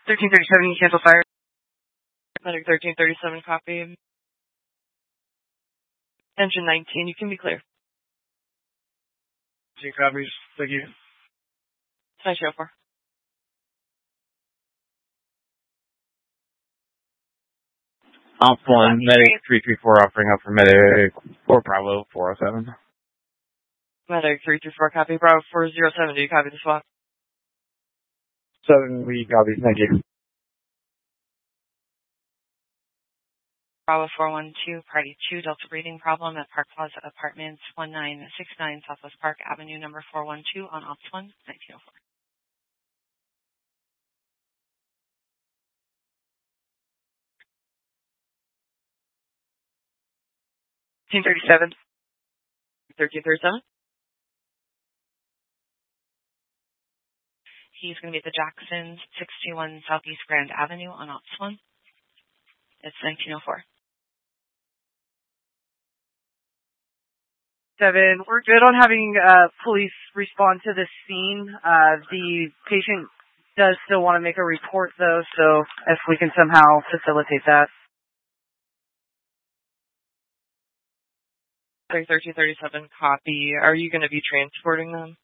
1337, you cancel fire. Medic 1337, copy. Engine 19, you can be clear. 2 copies. Thank you. 1904. Off 1, Medic 334 offering up for Medic 4 Bravo 407. Medic 334, copy. Bravo 407, do you copy the swap? 7, we copy. Thank you. Bravo 412, Party 2, Delta breathing problem at Park Plaza Apartments, 1969 Southwest Park Avenue, number 412 on Ops 1, 1904. 1337. 1337. He's going to be at the Jacksons, 61 Southeast Grand Avenue on Ops 1. It's 1904. 7, we're good on having police respond to the scene. The patient does still want to make a report, though, so if we can somehow facilitate that. 1337, copy. Are you going to be transporting them?